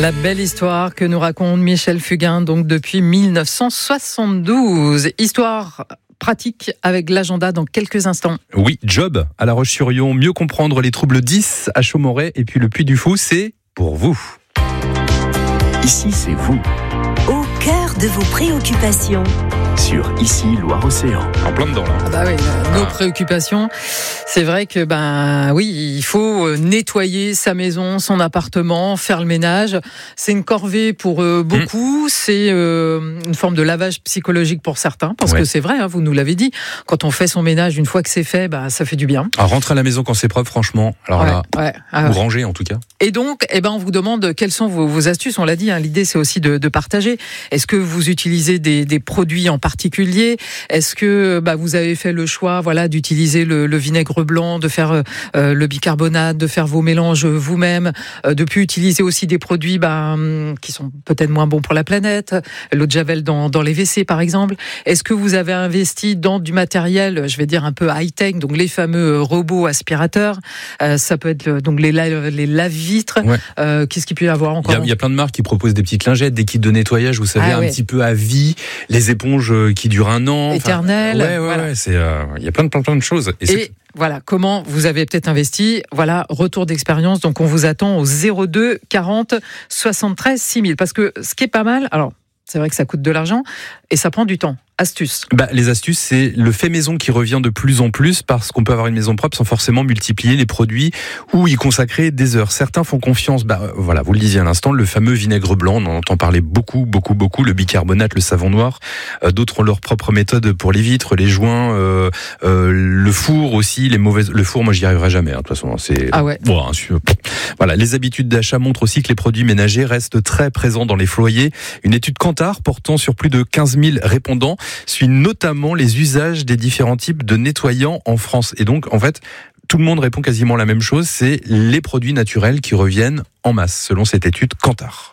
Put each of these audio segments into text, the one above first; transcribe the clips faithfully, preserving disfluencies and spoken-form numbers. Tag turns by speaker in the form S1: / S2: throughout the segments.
S1: La belle histoire que nous raconte Michel Fugain, donc depuis mille neuf cent soixante-douze. Histoire pratique avec l'agenda dans quelques instants.
S2: Oui, job à La Roche-sur-Yon, mieux comprendre les troubles dix à Chaumoret et puis le Puy du Fou, c'est pour vous.
S3: Ici, c'est vous.
S4: Au cœur de vos préoccupations.
S3: Sur Ici, Loire-Océan.
S2: En plein dedans, là.
S1: Ah bah oui, là, nos ah. préoccupations, c'est vrai que ben oui, il faut nettoyer sa maison, son appartement, faire le ménage. C'est une corvée pour euh, beaucoup. Mmh. C'est euh, une forme de lavage psychologique pour certains, parce ouais. que c'est vrai, hein, vous nous l'avez dit. Quand on fait son ménage, une fois que c'est fait, bah ça fait du bien.
S2: Alors rentrer à la maison quand c'est propre, franchement. Alors
S1: ouais,
S2: là,
S1: ouais, ah,
S2: ou
S1: ouais.
S2: ranger en tout cas.
S1: Et donc, eh ben on vous demande quelles sont vos, vos astuces. On l'a dit, hein, l'idée c'est aussi de, de partager. Est-ce que vous utilisez des, des produits en particulier? Est-ce que bah, vous avez fait le choix, voilà, d'utiliser le, le vinaigre blanc, de faire euh, le bicarbonate, de faire vos mélanges vous-même, euh, de plus utiliser aussi des produits bah, qui sont peut-être moins bons pour la planète, l'eau de javel dans, dans les W C par exemple. Est-ce que vous avez investi dans du matériel, je vais dire un peu high-tech, donc les fameux robots aspirateurs, euh, ça peut être donc les, la, les lave-vitres. Ouais. Euh, qu'est-ce qu'il peut y avoir encore?
S2: Il y, a, il y a plein de marques qui proposent des petites lingettes, des kits de nettoyage, vous savez, ah, ouais. un petit peu à vie, les éponges qui durent un an.
S1: Éternel.
S2: Enfin, ouais, ouais,
S1: voilà.
S2: ouais, c'est, euh, il y a plein de, plein, plein de choses.
S1: Et, et voilà, comment vous avez peut-être investi. Voilà, retour d'expérience. Donc, on vous attend au zéro deux quarante soixante-treize six mille. Parce que ce qui est pas mal, alors, c'est vrai que ça coûte de l'argent et ça prend du temps. Astuces.
S2: Bah, les astuces, c'est le fait maison qui revient de plus en plus parce qu'on peut avoir une maison propre sans forcément multiplier les produits ou y consacrer des heures. Certains font confiance, bah, voilà, vous le disiez à l'instant, le fameux vinaigre blanc, on en entend parler beaucoup, beaucoup, beaucoup, le bicarbonate, le savon noir. Euh, d'autres ont leur propre méthode pour les vitres, les joints, euh, euh, le four aussi, les mauvaises, le four, moi j'y arriverai jamais, hein, de toute façon, c'est,
S1: ah ouais.
S2: Bon, hein, voilà, les habitudes d'achat montrent aussi que les produits ménagers restent très présents dans les foyers. Une étude Kantar portant sur plus de quinze mille répondants suit notamment les usages des différents types de nettoyants en France. Et donc, en fait, tout le monde répond quasiment la même chose, c'est les produits naturels qui reviennent en masse, selon cette étude Kantar.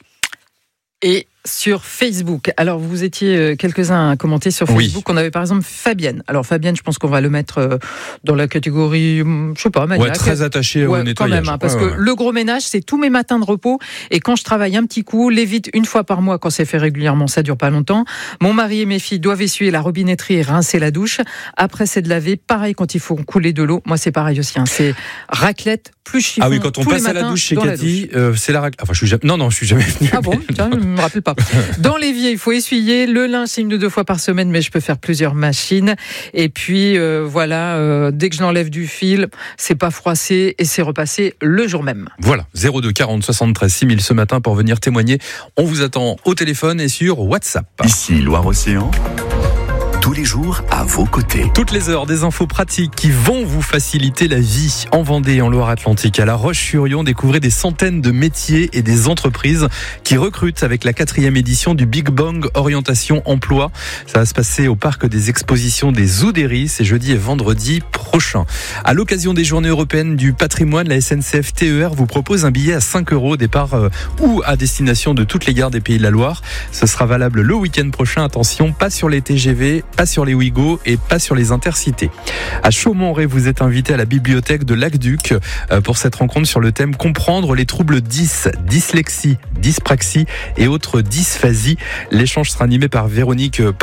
S1: Et sur Facebook. Alors, vous étiez quelques-uns à commenter sur Facebook. Oui. On avait par exemple Fabienne. Alors, Fabienne, je pense qu'on va le mettre dans la catégorie, je sais pas, maniaque.
S2: Ouais, très attaché
S1: ouais,
S2: au nettoyage.
S1: Quand même, hein, parce
S2: ouais,
S1: que
S2: ouais.
S1: le gros ménage, c'est tous mes matins de repos. Et quand je travaille un petit coup, les vides une fois par mois, quand c'est fait régulièrement, ça dure pas longtemps. Mon mari et mes filles doivent essuyer la robinetterie et rincer la douche. Après, c'est de laver. Pareil quand il faut couler de l'eau. Moi, c'est pareil aussi. Hein. C'est raclette plus chiffon.
S2: Ah oui, quand on passe à la douche chez Cathy, douche. Euh, c'est la raclette. Enfin, je suis jamais... Non, non, je suis jamais venu.
S1: Ah bon, tiens, je me rappelle pas. Dans l'évier, il faut essuyer. Le linge, c'est une de deux fois par semaine, mais je peux faire plusieurs machines. Et puis, euh, voilà, euh, dès que je l'enlève du fil, c'est pas froissé et c'est repassé le jour même.
S2: Voilà, zéro deux quarante soixante-treize six mille ce matin pour venir témoigner. On vous attend au téléphone et sur WhatsApp.
S3: Ici, Loire-Océan. Tous les jours à vos côtés.
S2: Toutes les heures, des infos pratiques qui vont vous faciliter la vie. En Vendée et en Loire-Atlantique, à La Roche-sur-Yon, découvrez des centaines de métiers et des entreprises qui recrutent avec la quatrième édition du Big Bang Orientation Emploi. Ça va se passer au parc des expositions des Oudéry, c'est jeudi et vendredi prochain. À l'occasion des journées européennes du patrimoine, la S N C F T E R vous propose un billet à cinq euros au départ euh, ou à destination de toutes les gares des Pays de la Loire. Ce sera valable le week-end prochain. Attention, pas sur les T G V, pas sur les Ouigo et pas sur les intercités. À Chaumoret, vous êtes invité à la bibliothèque de Lac-Duc pour cette rencontre sur le thème comprendre les troubles dys, dyslexie, dyspraxie et autres dysphasies. L'échange sera animé par Véronique